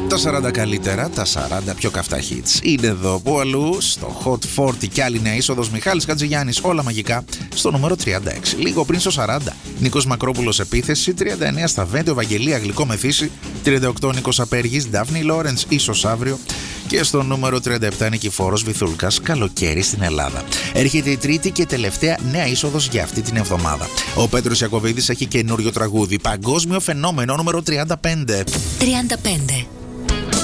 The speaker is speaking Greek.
Τα 40 καλύτερα, τα 40 πιο καυτά hits. Είναι εδώ που αλλού, στο Hot 40 κι άλλη νέα είσοδος. Μιχάλης Χατζηγιάννης, όλα μαγικά, στο νούμερο 36. Λίγο πριν στο 40, Νίκος Μακρόπουλος επίθεση. 39 στα Βέντεο, Βαγγελία Γλυκό Μεθύση. 38 Νίκος Απέργης, Ντάφνη Λόρενς, ίσως αύριο. Και στο νούμερο 37 Νικηφόρος Βυθούλκας, καλοκαίρι στην Ελλάδα. Έρχεται η τρίτη και τελευταία νέα είσοδος για αυτή την εβδομάδα. Ο Πέτρος Ιακωβίδης έχει καινούριο τραγούδι. Παγκόσμιο φαινόμενο νούμερο 35. 35.